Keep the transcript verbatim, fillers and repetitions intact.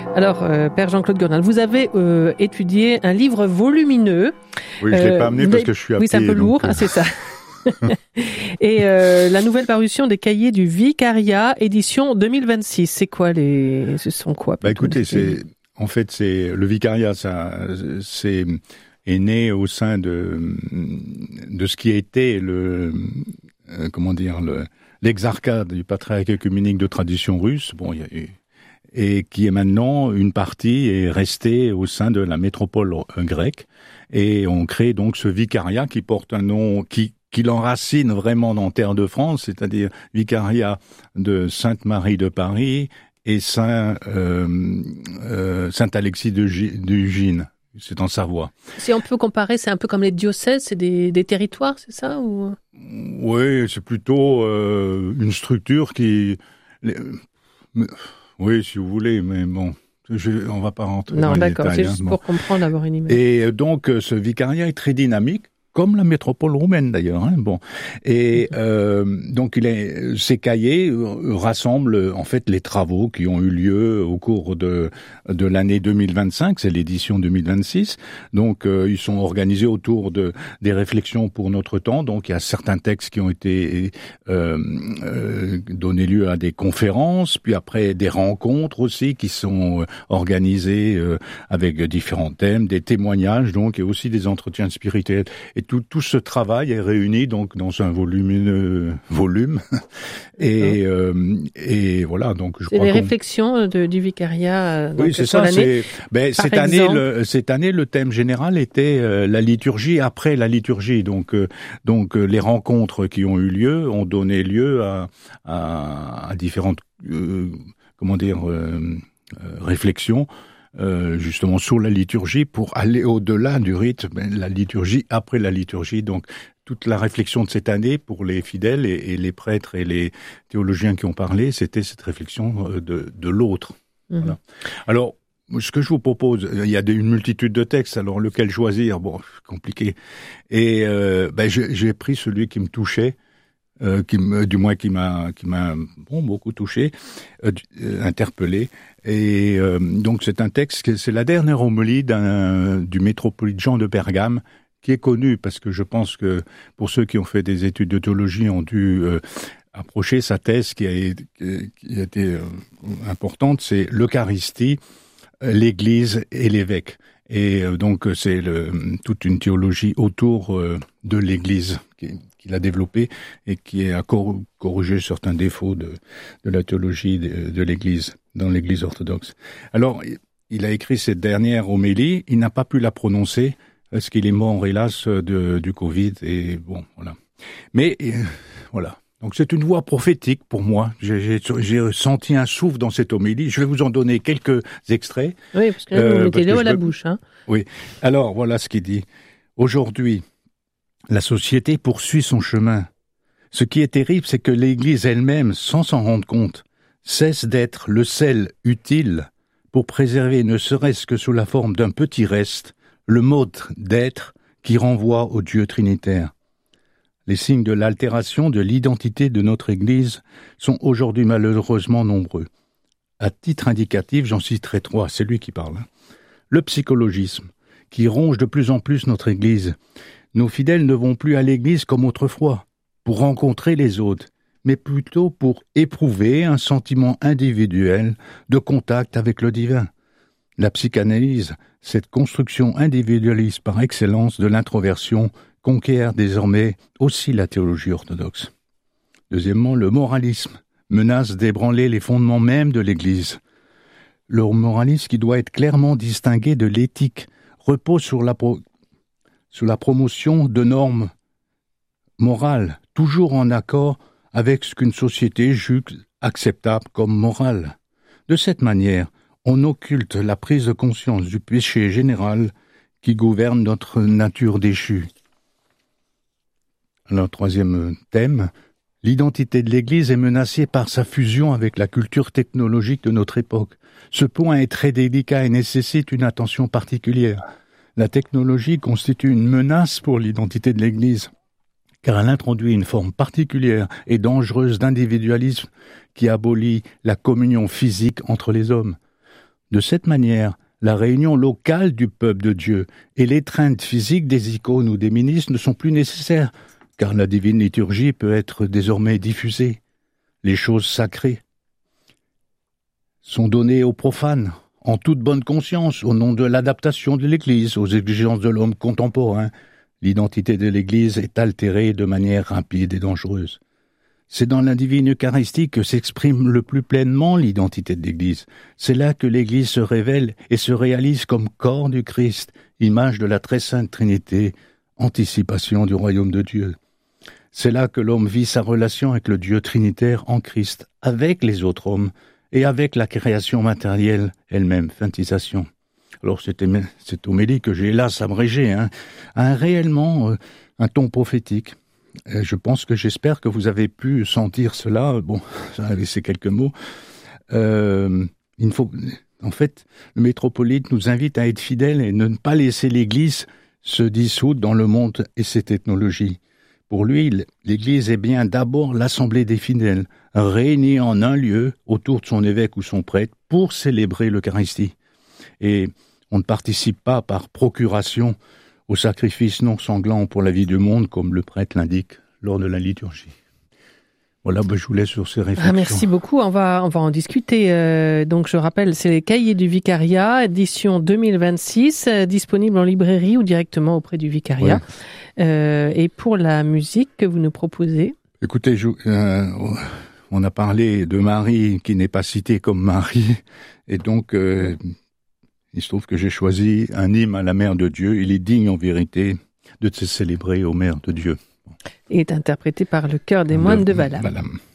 Alors, euh, Père Jean-Claude Gurnal, vous avez euh, étudié un livre volumineux. Oui, je ne l'ai euh, pas amené parce que je suis à Oui, pied. c'est un peu lourd, donc, euh... ah, c'est ça. Et euh, la nouvelle parution des cahiers du Vicariat, édition deux mille vingt-six. C'est quoi les... Ce sont quoi Bah écoutez, c'est... en fait, c'est le Vicariat, ça, c'est... est né au sein de, de ce qui a été le... Euh, comment dire, le... l'exarchat du patriarcat œcuménique de tradition russe. Bon, il y a eu... et qui est maintenant une partie est restée au sein de la métropole grecque. Et on crée donc ce vicariat qui porte un nom qui qui l'enracine vraiment dans Terre de France, c'est-à-dire vicariat de Sainte-Marie de Paris et Saint euh, euh, Saint-Alexis de Gine. C'est en Savoie. Si on peut comparer, c'est un peu comme les diocèses, c'est des, des territoires, c'est ça ou... Oui, c'est plutôt euh, une structure qui... Les... Oui, si vous voulez, mais bon, je, on va pas rentrer non, dans les détails. Non, d'accord, c'est juste hein, bon. pour comprendre, avoir une image. Et donc, ce vicariat est très dynamique, comme la métropole roumaine d'ailleurs. Hein, bon, et euh, donc il est, ces cahiers rassemblent en fait les travaux qui ont eu lieu au cours de de l'année deux mille vingt-cinq. C'est l'édition deux mille vingt-six. Donc euh, ils sont organisés autour de des réflexions pour notre temps. Donc il y a certains textes qui ont été euh, euh, donnés lieu à des conférences, puis après des rencontres aussi qui sont organisées euh, avec différents thèmes, des témoignages donc et aussi des entretiens spirituels. Et tout, tout ce travail est réuni donc dans un volumineux volume. Et, euh, et voilà, donc je c'est crois les qu'on... réflexions de, du vicariat. Donc, oui, c'est ça. l'année. C'est, ben, cette exemple... année, le, cette année, le thème général était euh, la liturgie après la liturgie. Donc, euh, donc euh, les rencontres qui ont eu lieu ont donné lieu à, à, à différentes, euh, comment dire, euh, euh, réflexions. Euh, justement sur la liturgie pour aller au-delà du rite, ben, la liturgie après la liturgie. Donc toute la réflexion de cette année pour les fidèles et, et les prêtres et les théologiens qui ont parlé, c'était cette réflexion de, de l'autre. Mmh. Voilà. Alors ce que je vous propose, il y a des, une multitude de textes, alors lequel choisir, bon, compliqué. Et euh, ben, j'ai, j'ai pris celui qui me touchait. Euh, qui me, du moins qui m'a, qui m'a bon, beaucoup touché, euh, euh, interpellé. Et euh, donc c'est un texte, c'est la dernière homélie d'un, du métropolite Jean de Pergame, qui est connu parce que je pense que pour ceux qui ont fait des études de théologie ont dû euh, approcher sa thèse qui a, qui a été euh, importante, c'est l'Eucharistie, l'Église et l'évêque. Et euh, donc c'est le, toute une théologie autour euh, de l'Église qui qu'il a développé et qui a corrigé certains défauts de, de la théologie de, de l'Église, dans l'Église orthodoxe. Alors, il a écrit cette dernière homélie, il n'a pas pu la prononcer, parce qu'il est mort, hélas, de, du Covid, et bon, voilà. Mais, euh, voilà. Donc c'est une voix prophétique pour moi. J'ai, j'ai, j'ai senti un souffle dans cette homélie. Je vais vous en donner quelques extraits. Oui, parce que là, vous euh, mettez l'eau à la bouche. Hein. Oui. Alors, voilà ce qu'il dit. Aujourd'hui, la société poursuit son chemin. Ce qui est terrible, c'est que l'Église elle-même, sans s'en rendre compte, cesse d'être le sel utile pour préserver, ne serait-ce que sous la forme d'un petit reste, le mode d'être qui renvoie au Dieu trinitaire. Les signes de l'altération de l'identité de notre Église sont aujourd'hui malheureusement nombreux. À titre indicatif, j'en citerai trois, c'est lui qui parle. Hein. Le psychologisme, qui ronge de plus en plus notre Église. Nos fidèles ne vont plus à l'église comme autrefois, pour rencontrer les autres, mais plutôt pour éprouver un sentiment individuel de contact avec le divin. La psychanalyse, cette construction individualiste par excellence de l'introversion, conquiert désormais aussi la théologie orthodoxe. Deuxièmement, le moralisme menace d'ébranler les fondements mêmes de l'Église. Le moralisme, qui doit être clairement distingué de l'éthique, repose sur la pro- sous la promotion de normes morales, toujours en accord avec ce qu'une société juge acceptable comme morale. De cette manière, on occulte la prise de conscience du péché général qui gouverne notre nature déchue. Alors, troisième thème, l'identité de l'Église est menacée par sa fusion avec la culture technologique de notre époque. Ce point est très délicat et nécessite une attention particulière. La technologie constitue une menace pour l'identité de l'Église, car elle introduit une forme particulière et dangereuse d'individualisme qui abolit la communion physique entre les hommes. De cette manière, la réunion locale du peuple de Dieu et l'étreinte physique des icônes ou des ministres ne sont plus nécessaires, car la divine liturgie peut être désormais diffusée. Les choses sacrées sont données aux profanes, en toute bonne conscience, au nom de l'adaptation de l'Église aux exigences de l'homme contemporain. L'identité de l'Église est altérée de manière rapide et dangereuse. C'est dans la divine Eucharistie que s'exprime le plus pleinement l'identité de l'Église. C'est là que l'Église se révèle et se réalise comme corps du Christ, image de la très sainte Trinité, anticipation du royaume de Dieu. C'est là que l'homme vit sa relation avec le Dieu trinitaire en Christ, avec les autres hommes et avec la création matérielle elle-même. Fin de citation. Alors cette, cette homélie que j'ai hélas abrégée hein, a un, réellement euh, un ton prophétique. Et je pense que j'espère que vous avez pu sentir cela. Bon, ça a laissé quelques mots. Euh, il faut, en fait, le métropolite nous invite à être fidèles et ne pas laisser l'Église se dissoudre dans le monde et ses technologies. Pour lui, l'Église est bien d'abord l'assemblée des fidèles, réunis en un lieu autour de son évêque ou son prêtre pour célébrer l'Eucharistie. Et on ne participe pas par procuration au sacrifice non sanglant pour la vie du monde, comme le prêtre l'indique lors de la liturgie. Voilà, ben je vous laisse sur ces réflexions. Ah, merci beaucoup, on va, on va en discuter. Euh, donc je rappelle, c'est les Cahiers du Vicariat, édition deux mille vingt-six, euh, disponible en librairie ou directement auprès du Vicariat. Oui. Euh, et pour la musique que vous nous proposez? Écoutez, je, euh, on a parlé de Marie qui n'est pas citée comme Marie, et donc euh, il se trouve que j'ai choisi un hymne à la Mère de Dieu. Il est digne en vérité de se célébrer aux Mères de Dieu. Et est interprété par le chœur des moines de, de Valham.